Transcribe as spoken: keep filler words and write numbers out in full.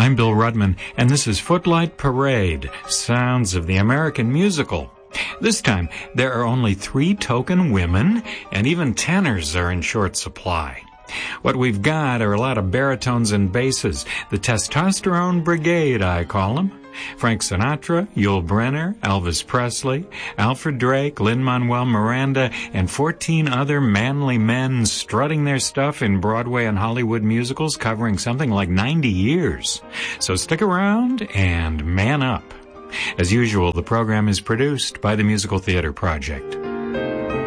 I'm Bill Rudman, and this is Footlight Parade, Sounds of the American Musical. This time, there are only three token women, and even tenors are in short supply. What we've got are a lot of baritones and basses, the testosterone brigade, I call them. Frank Sinatra, Yul Brynner, Elvis Presley, Alfred Drake, Lin-Manuel Miranda, and fourteen other manly men strutting their stuff in Broadway and Hollywood musicals covering something like ninety years. So stick around and man up. As usual, the program is produced by the Musical Theater Project.